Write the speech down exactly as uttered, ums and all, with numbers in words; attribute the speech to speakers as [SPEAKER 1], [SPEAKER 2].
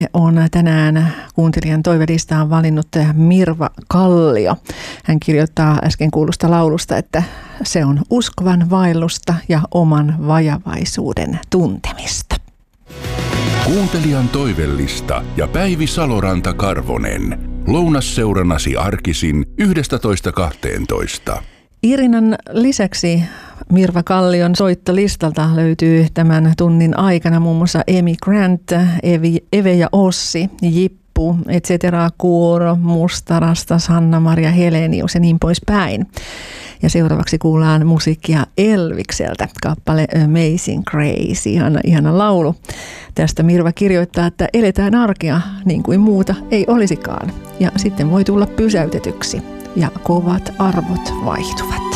[SPEAKER 1] on tänään kuuntelijan toivelistaan valinnut Mirva Kallio. Hän kirjoittaa äsken kuulusta laulusta, että se on uskovan vaellusta ja oman vajavaisuuden tuntemista.
[SPEAKER 2] Kuuntelijan toivellista ja Päivi Saloranta-Karvonen. Lounasseurannasi arkisin yhdestätoista kahteentoista.
[SPEAKER 1] Irinan lisäksi Mirva Kallion soittolistalta löytyy tämän tunnin aikana muun muassa Amy Grant, Evi, Eve ja Ossi, Jippu, et cetera, Kuoro, Mustarastas, Hanna-Maria Helenius ja niin poispäin. Ja seuraavaksi kuullaan musiikkia Elvikseltä, kappale Amazing Grace, ihana, ihana laulu. Tästä Mirva kirjoittaa, että eletään arkea niin kuin muuta ei olisikaan. Ja sitten voi tulla pysäytetyksi ja kovat arvot vaihtuvat.